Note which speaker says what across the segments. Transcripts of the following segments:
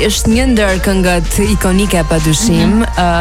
Speaker 1: është një ndër këngët ikonike padyshim.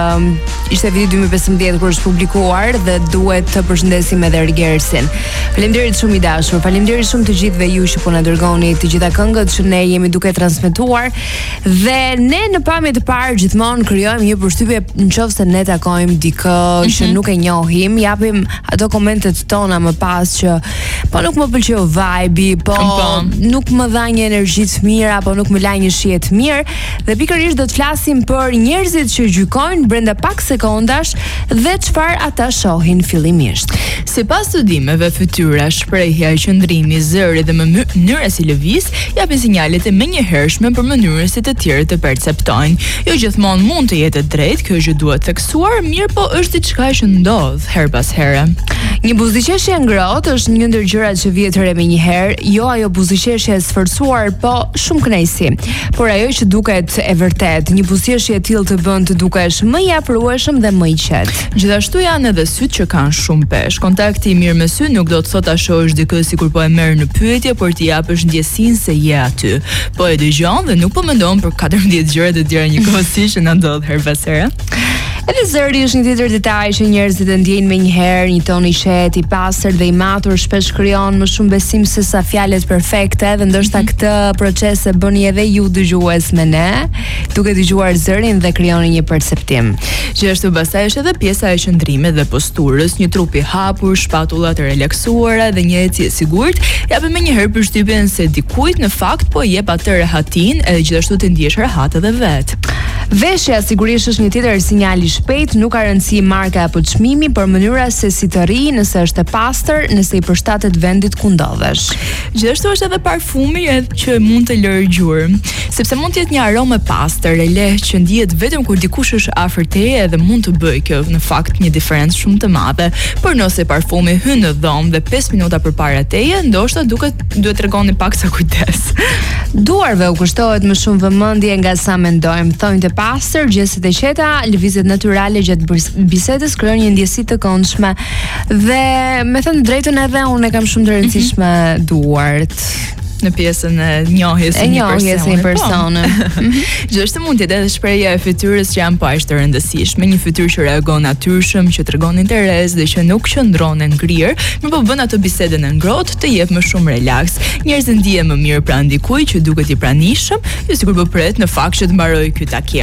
Speaker 1: Ishte viti 2015 kur është publikuar dhe duhet të përshëndesim edhe Rigersin. Faleminderit shumë i dashur. Faleminderit shumë të gjithëve ju që po na dërgoni të gjitha këngët që ne jemi duke transmetuar dhe ne në pamje të parë gjithmonë krijojmë një përshtypje nëse ne takojmë dikë që nuk e njohim, japim ato komentet tona më pas që po nuk më pëlqeu vibe-i, po nuk më dha një energji të mirë apo nuk më la një shije të mirë. Dhe pikërisht do të flasim për njerëzit që gjykojnë brenda pak sekondash dhe çfarë ata shohin fillimisht.
Speaker 2: Sipas studimeve, fytyra, shprehja, qëndrimi, zëri dhe mënyra si lëviz japin sinjalet e menjëhershme për mënyrën si të tjerë të perceptojnë. Jo gjithmonë mund të jetë drejt, kjo gjë duhet theksuar, mirë po është diçka që ndodh her pas here.
Speaker 1: Një buzëqeshje ngrohtë është një ndër gjërat që vjen të re menjëherë, jo ajo buzëqeshje e sforcuar, po shumë kënaqësi. Por ajo që duket e vërtet, një buzëqeshje e tillë të bën të dukesh më i afrueshëm dhe më i qetë.
Speaker 2: Gjithashtu janë edhe syt që kanë shumë peshë. Kontakti i mirë me sy nuk do të thotë ta shohësh dikë sikur po e merr në pyetje, por ti japësh ndjesinë se je aty. Po e dëgjon dhe nuk po mendon për 14 gjëra të tjera njëkohësisht që na ndodh her pas here.
Speaker 1: Edhe zëri është një tjetër detaj që njerëzit e ndjejnë menjëherë, një ton i qetë, i pastër dhe i matur shpesh krijon më shumë besim se sa fjalët perfekte dhe ndoshta këtë proces e bëni edhe ju dëgjues me ne, duke dëgjuar zërin dhe krijoni një perceptim.
Speaker 2: Gjithashtu pastaj është edhe pjesa e qëndrimit dhe posturës, një trup i hapur, shpatullat e relaksuara dhe një ecje e sigurt, japin menjëherë përshtypjen se dikujt në fakt po jep atë rehatin edhe gjithashtu të ndjesh rehat edhe vet.
Speaker 1: Veshja sigurisht është një tjetër sinjal i shpejt, nuk ka rëndësi marka apo çmimi, por mënyra se si të rri, nëse është e pastër, nëse i përshtatet vendit ku ndodhesh.
Speaker 2: Gjithashtu është edhe parfumi që mund të lërë gjurmë, sepse mund të jetë një aromë e pastër, e lehtë që ndihet vetëm kur dikush është afër teje dhe mund të bëjë kjo në fakt një diferencë shumë të madhe. Por nëse parfumi hyn në dhomë dhe 5 minuta përpara teje, ndoshta duhet tregoni pak sa kujdes.
Speaker 1: Duarve u kushtohet më shumë vëmendje nga sa mendojmë. Thonjtë e pastër, gjestet e qeta, lëvizjet natyrale gjatë bisedës krijojnë një ndjesi të këndshme dhe me thënë drejtën edhe unë e kam shumë të rëndësishme duart.
Speaker 2: Në pjesën e njohjes së një personi. Gjithashtu mund të jetë edhe shprehja e fytyrës që janë pa aq të rëndësishme, një fytyrë që reagon natyrshëm, që tregon interes dhe që nuk qëndron e ngrirë, por po bën atë bisedën e ngrohtë të jep më shumë relaks. Njerëzit ndihen më mirë pranë dikujt që duket i pranishëm, jo sikur po pret në fakt që të mbarojë ky takim.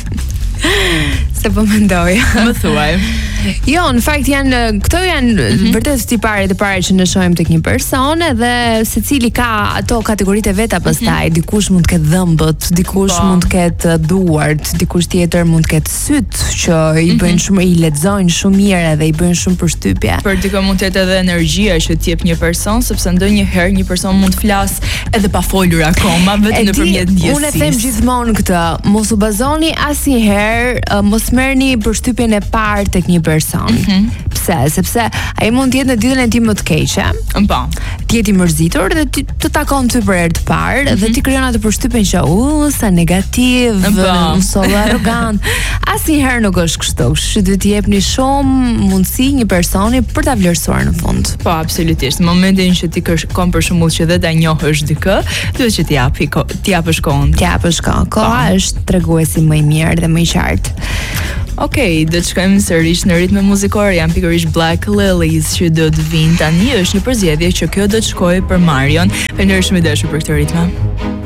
Speaker 1: Se po mendoj.
Speaker 2: Më thuaj.
Speaker 1: Jo, në fakt këto janë vërtet tiparet e para që ne shohim tek një person dhe secili ka ato kategoritë e veta pastaj. Dikush mund të ketë dhëmbët, dikush mund të ketë duart, dikush tjetër mund të ketë syt që i bëjnë shumë, i lexojnë shumë mirë dhe i bëjnë shumë përshtypje.
Speaker 2: Për dikë mund të jetë edhe energjia që t'jep një person, sepse ndonjëherë një person mund të flas edhe pa folur akoma, vetëm nëpërmjet ndjesisë.
Speaker 1: Unë them gjithmonë këtë, mos u bazoni asnjëherë, mos merrni përshtypjen e parë tek një person. Pse? Sepse ai mund të jetë në ditën e tij më të keqe.
Speaker 2: Po.
Speaker 1: Ti je i mërzitur dhe ti të takon ty për herë të parë dhe ti krijon atë përshtypjen që sa negativ, so arrogant. Asnjëherë nuk është kështu. Duhet t'i jepni shumë mundësi një personi për ta vlerësuar në fund.
Speaker 2: Po, absolutisht. Në momentin që ti kërkon për shembull që dhe ta njohësh dikë, duhet që t'i japësh kohën.
Speaker 1: Koha është treguesi më i mirë dhe më i qartë.
Speaker 2: Okej, do të shkojmë sërish në ritme muzikore, janë pikërisht Black Lilies që do të vinë tani, është një përzgjedhje që kjo do të shkojë për Marion. Faleminderit shumë i dashur për këtë ritme.